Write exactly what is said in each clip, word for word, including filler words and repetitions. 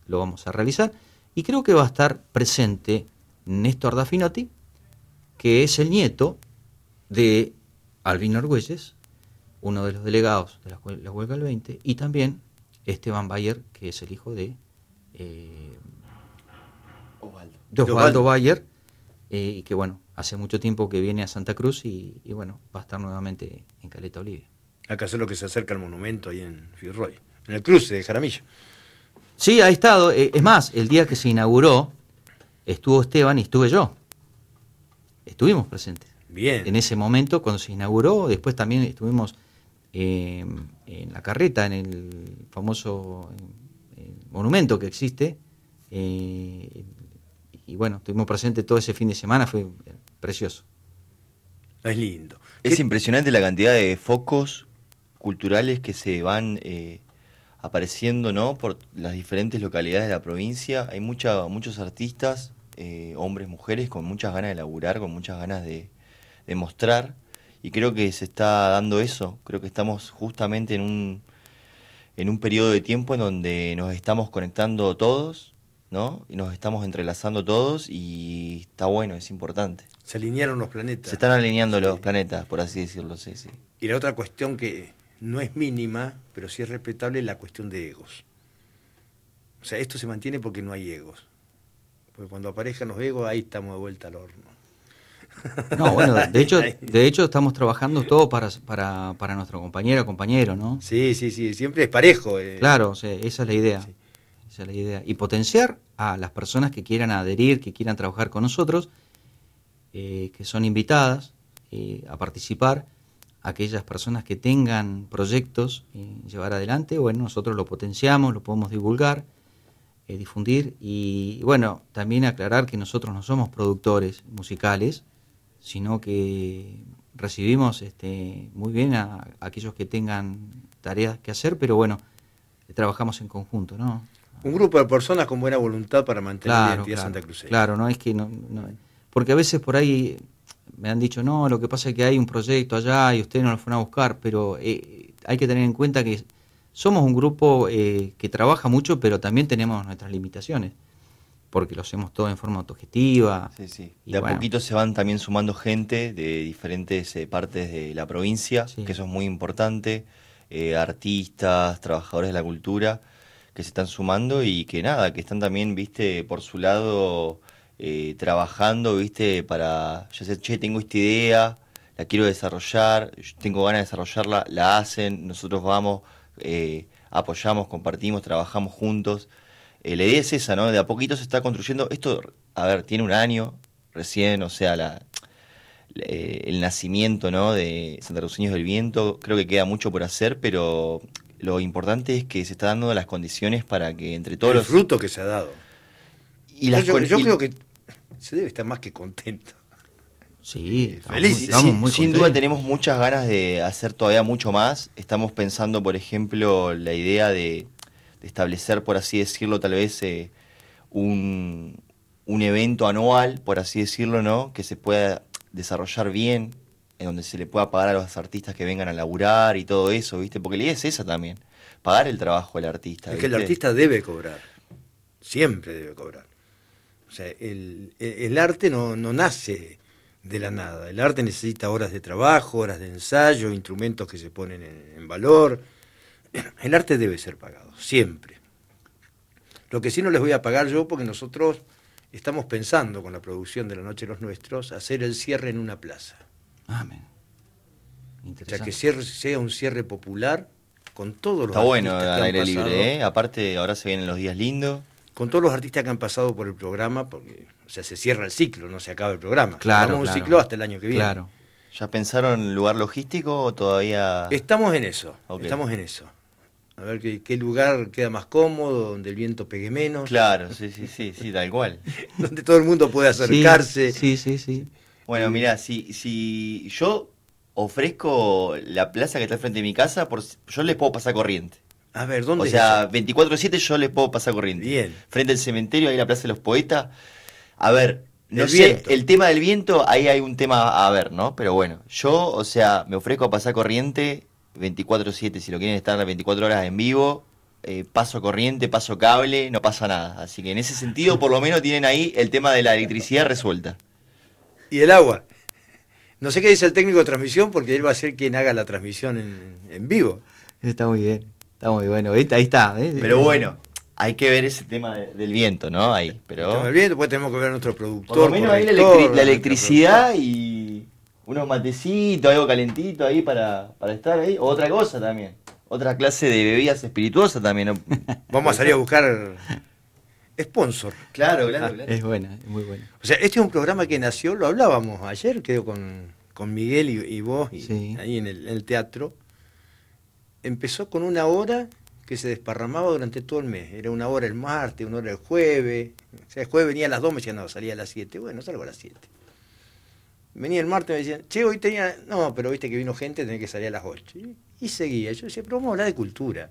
lo vamos a realizar. Y creo que va a estar presente Néstor Daffinotti, que es el nieto de Albino Argüelles, uno de los delegados de la, la huelga del veinte, y también Esteban Bayer, que es el hijo de, eh, Osvaldo. de Osvaldo Bayer, eh, y que bueno, hace mucho tiempo que viene a Santa Cruz y, y bueno, va a estar nuevamente en Caleta Olivia. Acá es lo que se acerca al monumento ahí en Firroy, en el cruce de Jaramillo. Sí, ha estado, eh, es más, el día que se inauguró, estuvo Esteban y estuve yo. Estuvimos presentes. Bien. En ese momento, cuando se inauguró, después también estuvimos eh, en la carreta, en el famoso eh, monumento que existe, eh, y bueno, estuvimos presentes todo ese fin de semana, fue precioso. Es lindo. Es ¿Qué? impresionante la cantidad de focos culturales que se van eh, apareciendo, ¿no?, por las diferentes localidades de la provincia. Hay mucha, muchos artistas, eh, hombres, mujeres, con muchas ganas de laburar, con muchas ganas de, de mostrar, y creo que se está dando eso. Creo que estamos justamente en un, en un periodo de tiempo en donde nos estamos conectando todos, ¿no?, y nos estamos entrelazando todos, y está bueno, es importante. Se alinearon los planetas. Se están alineando Sí. los planetas, por así decirlo, sí, sí. Y la otra cuestión que no es mínima, pero sí es respetable, es la cuestión de egos. O sea, esto se mantiene porque no hay egos. Porque cuando aparezcan los egos, ahí estamos de vuelta al horno. No, bueno, de hecho, de hecho estamos trabajando todo para, para, para nuestro compañero, compañero, ¿no? Sí, sí, sí, siempre es parejo. Eh. Claro, o sea, esa es la idea. Sí. Esa es la idea. Y potenciar a las personas que quieran adherir, que quieran trabajar con nosotros, eh, que son invitadas eh, a participar, aquellas personas que tengan proyectos eh, llevar adelante, bueno, nosotros lo potenciamos, lo podemos divulgar, eh, difundir, y bueno, también aclarar que nosotros no somos productores musicales, sino que recibimos este, muy bien a, a aquellos que tengan tareas que hacer, pero bueno, trabajamos en conjunto, ¿no? Un grupo de personas con buena voluntad para mantener la Claro, identidad claro, santacruceña. claro, no es que no, no, porque a veces por ahí me han dicho, no, lo que pasa es que hay un proyecto allá y ustedes no lo fueron a buscar, pero eh, hay que tener en cuenta que somos un grupo eh, que trabaja mucho, pero también tenemos nuestras limitaciones, porque lo hacemos todo en forma autogestiva. Sí, sí. Y De a bueno, poquito se van también sumando gente de diferentes eh, partes de la provincia, Sí. que eso es muy importante, eh, artistas, trabajadores de la cultura, que se están sumando y que nada, que están también, viste, por su lado eh, trabajando, viste, para, ya sé, che, tengo esta idea, la quiero desarrollar, yo tengo ganas de desarrollarla, la hacen, nosotros vamos, eh, apoyamos, compartimos, trabajamos juntos. Eh, la idea es esa, ¿no? De a poquito se está construyendo. Esto, a ver, tiene un año recién, o sea, la, eh, el nacimiento, ¿no?, de Santacruceños del Viento. Creo que queda mucho por hacer, pero lo importante es que se está dando las condiciones para que entre todos El los... fruto que se ha dado. Y las yo con- yo y- creo que se debe estar más que contento. sí, estamos feliz, muy- estamos sin, muy sin contentos. duda tenemos muchas ganas de hacer todavía mucho más. Estamos pensando, por ejemplo, la idea de, de establecer, por así decirlo, tal vez eh, un, un evento anual, por así decirlo, ¿no?, que se pueda desarrollar bien, en donde se le pueda pagar a los artistas que vengan a laburar y todo eso, ¿viste? Porque la idea es esa también, pagar el trabajo del artista. Es que el ¿viste? artista debe cobrar. Siempre debe cobrar. O sea, el, el, el arte no, no nace de la nada. El arte necesita horas de trabajo, horas de ensayo, instrumentos que se ponen en, en valor. El arte debe ser pagado, siempre. Lo que sí no les voy a pagar yo, porque nosotros estamos pensando con la producción de La Noche de los Nuestros hacer el cierre en una plaza. Amén. O sea, Interesante. que cierre, sea un cierre popular con todos los Está bueno artistas al que han aire pasado, libre, ¿eh? Aparte, ahora se vienen los días lindos. con todos los artistas que han pasado por el programa, porque o sea, se cierra el ciclo, no se acaba el programa. Claro, Cerramos un claro. ciclo hasta el año que viene. Claro. ¿Ya pensaron lugar logístico o todavía...? Estamos en eso, Ok. estamos en eso. A ver qué, qué lugar queda más cómodo, donde el viento pegue menos, Claro, sí, sí, sí, sí, tal cual. donde todo el mundo pueda acercarse. Sí, sí, sí. Bueno, mira, si, si yo ofrezco la plaza que está al frente de mi casa, por, yo les puedo pasar corriente. A ver, ¿dónde O es sea, eso? veinticuatro siete yo les puedo pasar corriente. Bien. Frente al cementerio, ahí la Plaza de los Poetas. A ver, no El sé, viento. el tema del viento, ahí hay un tema a ver, ¿no? Pero bueno, yo, o sea, me ofrezco a pasar corriente veinticuatro siete. Si lo quieren estar las veinticuatro horas en vivo, eh, paso corriente, paso cable, no pasa nada. Así que en ese sentido, por lo menos tienen ahí el tema de la electricidad resuelta. Y el agua. No sé qué dice el técnico de transmisión, porque él va a ser quien haga la transmisión en, en vivo. Está muy bien, está muy bueno. Ahí está. ¿eh? Pero bueno, hay que ver ese tema de, del viento, ¿no? Ahí, pero... El viento, después tenemos que ver a nuestro productor. Por lo menos ahí la, corrector, electri- la electricidad y unos matecitos, algo calentito ahí para, para estar ahí. O otra cosa también. Otra clase de bebidas espirituosas también. ¿No? Vamos a salir a buscar sponsor. Claro, claro, claro. Es buena, es muy buena. O sea, este es un programa que nació, lo hablábamos ayer, creo, con, con Miguel y, y vos, y Sí. ahí en el, en el teatro. Empezó con una hora que se desparramaba durante todo el mes. Era una hora el martes, una hora el jueves. O sea, el jueves venía a las dos, me decían, no, salía a las siete. Bueno, salgo a las siete. Venía el martes, me decían, che, hoy tenía... No, pero viste que vino gente, tenía que salir a las ocho. Y, y seguía. Yo decía, pero vamos a hablar de cultura.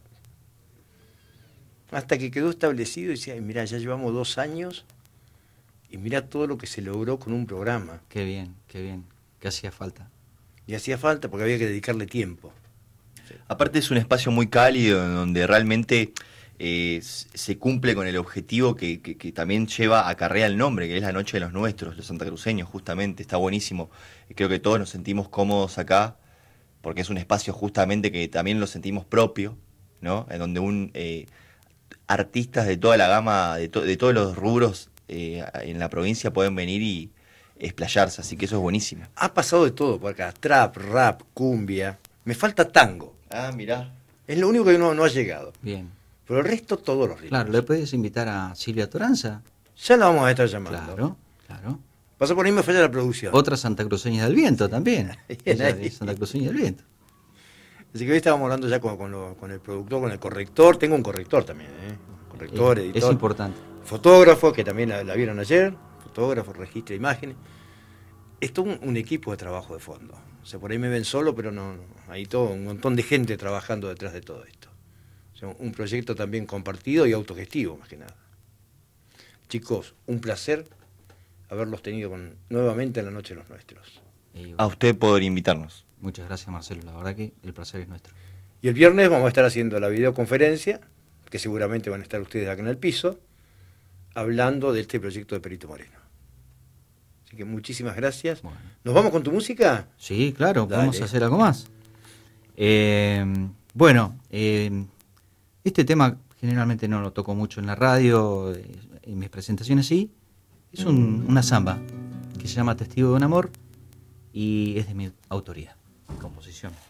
Hasta que quedó establecido y decía, mirá, ya llevamos dos años y mirá todo lo que se logró con un programa. Qué bien, qué bien. Que hacía falta. Y hacía falta porque había que dedicarle tiempo. Aparte es un espacio muy cálido en donde realmente eh, se cumple con el objetivo que, que, que también lleva acarrea el nombre, que es la Noche de los Nuestros, los santacruceños, justamente. Está buenísimo. Creo que todos nos sentimos cómodos acá porque es un espacio justamente que también lo sentimos propio, ¿no? En donde un... Eh, artistas de toda la gama, de, to- de todos los rubros eh, en la provincia pueden venir y explayarse, así que eso es buenísimo. Ha pasado de todo por acá, trap, rap, cumbia. Me falta tango. Ah, mirá. Es lo único que no, no ha llegado. Bien. Pero el resto, todos los ritmos. Claro, ¿le puedes invitar a Silvia Toranza? Ya la vamos a estar llamando. Claro, claro. Pasa por ahí, me falla la producción. Otra Santacruceña del Viento también. Ella es Santacruceña del Viento. Así que hoy estábamos hablando ya con, con, lo- con el productor, con el corrector. Tengo un corrector también, ¿eh? Corrector, Es, editor. es importante. Fotógrafo, que también la, la vieron ayer. Fotógrafo, registro de imágenes. Es todo un, un equipo de trabajo de fondo. O sea, por ahí me ven solo, pero no, no. Hay todo un montón de gente trabajando detrás de todo esto. O sea, un proyecto también compartido y autogestivo, más que nada. Chicos, un placer haberlos tenido con, nuevamente en la Noche de los Nuestros. Y, A usted poder invitarnos. muchas gracias, Marcelo. La verdad que el placer es nuestro. Y el viernes vamos a estar haciendo la videoconferencia, que seguramente van a estar ustedes acá en el piso, hablando de este proyecto de Perito Moreno. Así que muchísimas gracias. Bueno. ¿Nos vamos con tu música? Sí, claro, Dale. vamos a hacer algo más. Eh, bueno, eh, este tema generalmente no lo toco mucho en la radio, eh, en mis presentaciones sí. Es un- una samba que se llama Testigo de un Amor y es de mi autoría, mi composición.